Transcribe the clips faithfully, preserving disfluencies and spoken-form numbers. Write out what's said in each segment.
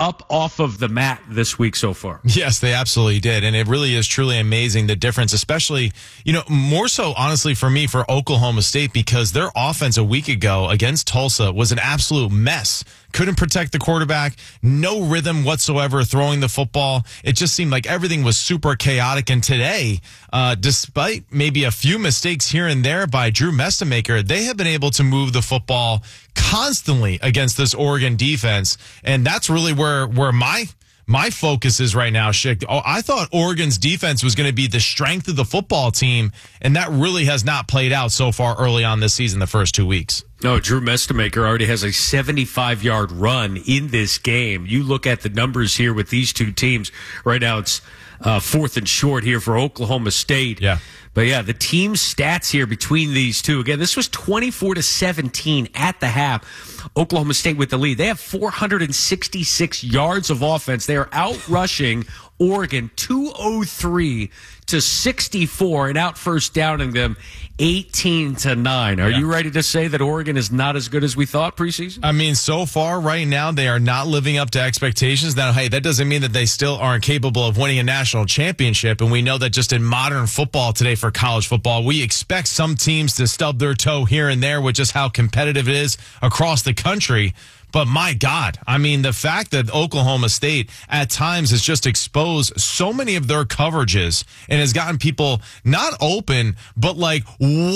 up off of the mat this week so far. Yes, they absolutely did. And it really is truly amazing, the difference, especially, you know, more so, honestly, for me, for Oklahoma State, because their offense a week ago against Tulsa was an absolute mess. Couldn't protect the quarterback, no rhythm whatsoever throwing the football. It just seemed like everything was super chaotic. And today, uh, despite maybe a few mistakes here and there by Drew Mestemaker, they have been able to move the football constantly against this Oregon defense. And that's really where, where my My focus is right now, Schick. Oh, I thought Oregon's defense was going to be the strength of the football team, and that really has not played out so far early on this season, the first two weeks. No, Drew Mestemaker already has a seventy-five-yard run in this game. You look at the numbers here with these two teams. Right now it's uh, fourth and short here for Oklahoma State. Yeah. But, yeah, the team stats here between these two. Again, this was twenty-four to seventeen at the half. Oklahoma State with the lead. They have four hundred sixty-six yards of offense. They are out rushing Oregon two oh three to sixty-four and out first downing them eighteen to nine. Are yeah. you ready to say that Oregon is not as good as we thought preseason? I mean, so far right now, they are not living up to expectations. Now, hey, that doesn't mean that they still aren't capable of winning a national championship. And we know that just in modern football today for college football, we expect some teams to stub their toe here and there with just how competitive it is across the country. But my God, I mean, the fact that Oklahoma State at times has just exposed so many of their coverages and has gotten people not open, but like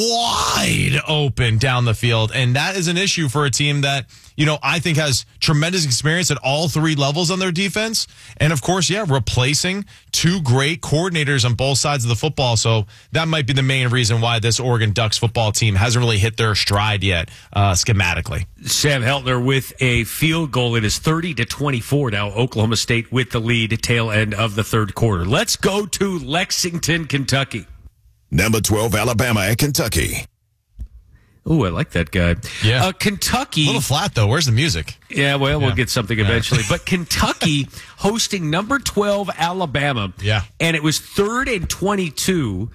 wide open down the field. And that is an issue for a team that, you know, I think has tremendous experience at all three levels on their defense. And of course, yeah, replacing two great coordinators on both sides of the football. So that might be the main reason why this Oregon Ducks football team hasn't really hit their stride yet, uh, schematically. Sam Heltner with a field goal. It is thirty to twenty-four now. Oklahoma State with the lead, tail end of the third quarter. Let's go to Lexington, Kentucky. Number twelve, Alabama at Kentucky. Ooh, I like that guy. Yeah. Uh, Kentucky. A little flat, though. Where's the music? Yeah, well, yeah. we'll get something eventually. But Kentucky hosting number twelve, Alabama. Yeah. And it was third and twenty-two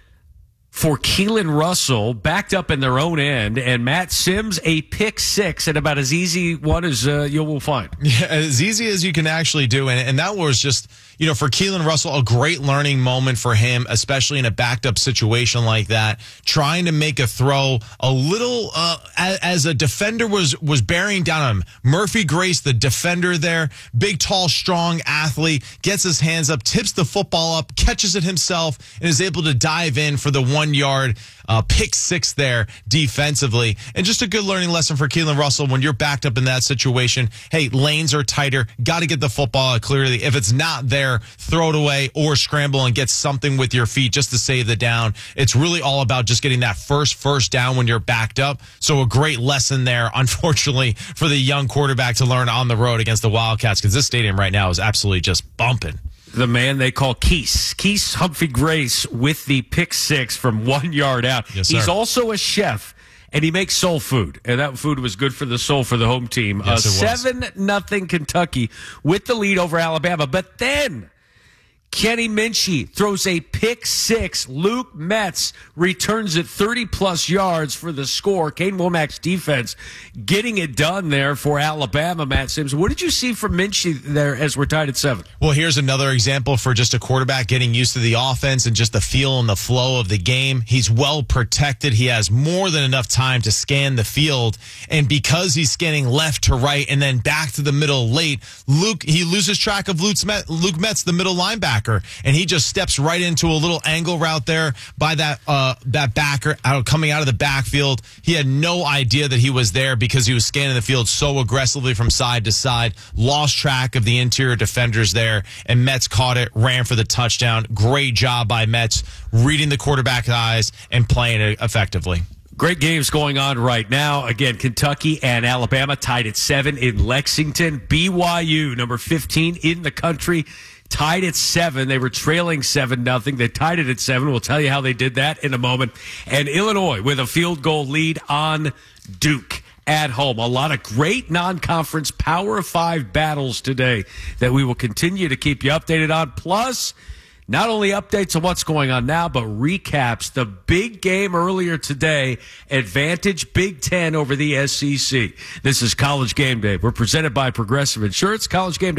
for Keelan Russell, backed up in their own end, and Matt Sims a pick six, and about as easy one as uh, you will find. Yeah, as easy as you can actually do, and, and that was just, you know, for Keelan Russell, a great learning moment for him, especially in a backed up situation like that, trying to make a throw a little, uh, as, as a defender was, was bearing down on him. Murphy Grace, the defender there, big, tall, strong athlete, gets his hands up, tips the football up, catches it himself, and is able to dive in for the one yard uh, pick six there defensively. And just a good learning lesson for Keelan Russell when you're backed up in that situation. Hey, lanes are tighter. Got to get the football out clearly. If it's not there, throw it away or scramble and get something with your feet just to save the down. It's really all about just getting that first first down when you're backed up. So a great lesson there, unfortunately, for the young quarterback to learn on the road against the Wildcats, because this stadium right now is absolutely just bumping. The man they call Keese. Keese Humphrey Grace with the pick six from one yard out. Yes, sir. He's also a chef, and he makes soul food. And that food was good for the soul for the home team. Yes, uh, it was. seven nothing Kentucky with the lead over Alabama. But then Kenny Minchie throws a pick six. Luke Metz returns it thirty-plus yards for the score. Kane Womack's defense getting it done there for Alabama, Matt Sims. What did you see from Minchie there as we're tied at seven? Well, here's another example for just a quarterback getting used to the offense and just the feel and the flow of the game. He's well protected. He has more than enough time to scan the field. And because he's scanning left to right and then back to the middle late, Luke, he loses track of Luke Metz, the middle linebacker. And he just steps right into a little angle route there by that uh, that backer out, coming out of the backfield. He had no idea that he was there because he was scanning the field so aggressively from side to side. Lost track of the interior defenders there, and Metz caught it, ran for the touchdown. Great job by Metz, reading the quarterback's eyes and playing it effectively. Great games going on right now. Again, Kentucky and Alabama tied at seven in Lexington. B Y U, number fifteen in the country, tied at seven. They were trailing seven nothing. They tied it at seven. We'll tell you how they did that in a moment. And Illinois with a field goal lead on Duke at home. A lot of great non-conference Power of Five battles today that we will continue to keep you updated on. Plus, not only updates on what's going on now, but recaps the big game earlier today, Advantage Big Ten over the S E C. This is College Game Day. We're presented by Progressive Insurance. College Game Day.